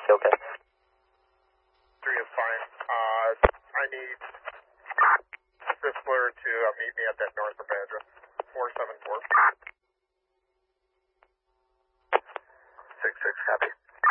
okay? 3 is fine. I need Chrysler to meet me at that Northrop address. 474. 66, copy.